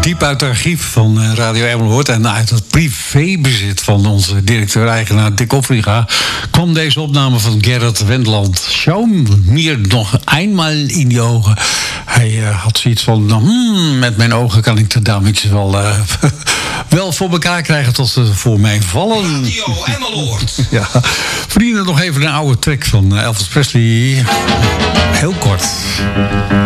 Diep uit het archief van Radio Emmeloord en uit het privébezit van onze directeur-eigenaar Dick Offringa kwam deze opname van Gerrit Wendland. Schau mir nog eenmaal in die ogen. Hij had zoiets van, met mijn ogen kan ik de dametjes wel voor elkaar krijgen tot ze voor mij vallen. Radio Emmeloord. Ja, vrienden, nog even een oude track van Elvis Presley. Heel kort.